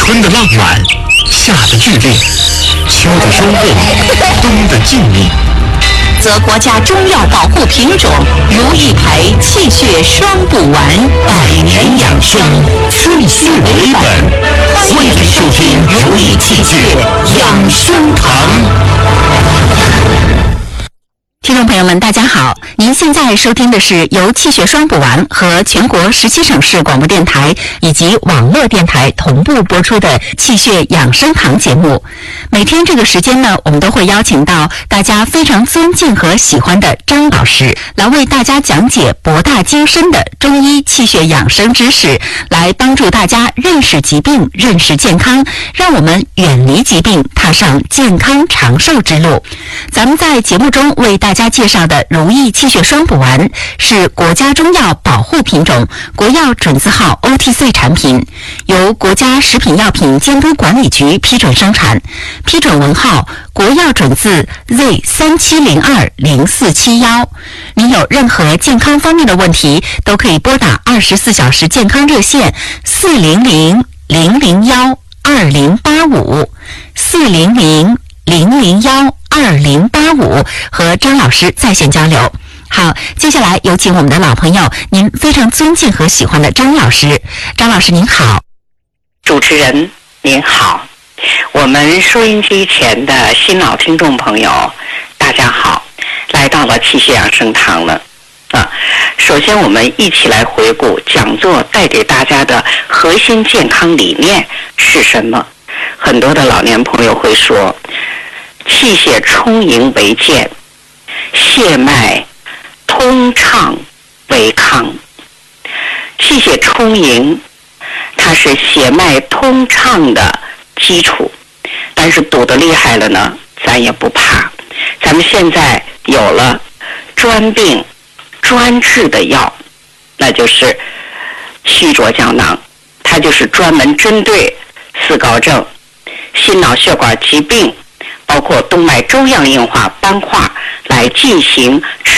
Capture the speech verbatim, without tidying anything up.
春的浪漫，夏的剧烈，秋的收获，冬的静谧， 则国家中药保护品种如意牌气血双补丸，百年养生，寸血为本。欢迎收听如意气血养生堂。听众朋友们，大家好！您现在收听的是由气血双补丸和全国十七省市广播电台以及网络电台同步播出的气血养生堂节目。每天这个时间呢，我们都会邀请到大家非常尊敬和喜欢的张老师，来为大家讲解博大精深的中医气血养生知识，来帮助大家认识疾病、认识健康，让我们远离疾病，踏上健康长寿之路。咱们在节目中为大家介绍的如意气血双补丸是国家中药保护品种，国药准字号 O T C 产品，由国家食品药品监督管理局批准生产，批准文号国药准字 Z 三七零二零四七一。您有任何健康方面的问题，都可以拨打二十四小时健康热线四零零零零一二零八五四零零零零一二零八五和张老师在线交流。好，接下来有请我们的老朋友，您非常尊敬和喜欢的张老师。张老师您好。 主持人您好，我们收音机前的新老听众朋友大家好，来到了气血养生堂了啊。首先我们一起来回顾讲座带给大家的核心健康理念是什么。很多的老年朋友会说，气血充盈为健，血脉通畅为康。气血充盈它是血脉通畅的基础，但是堵得厉害了呢，咱也不怕。咱们现在有了专病专治的药，那就是虚浊胶囊，它就是专门针对四高症、心脑血管疾病，包括动脉粥样硬化斑块来进行治